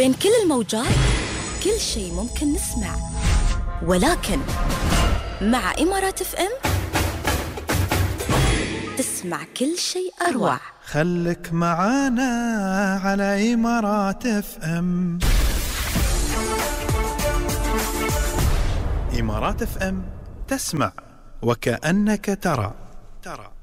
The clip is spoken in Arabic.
بين كل الموجات كل شيء ممكن نسمع، ولكن مع إمارات اف ام تسمع كل شيء أروع. خلك معانا على إمارات اف ام. إمارات اف ام تسمع وكأنك ترى.